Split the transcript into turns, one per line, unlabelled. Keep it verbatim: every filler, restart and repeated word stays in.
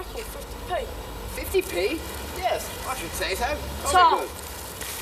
Thank you, fifty p.
fifty p? Yes, I should say so.
Tom,
Very good.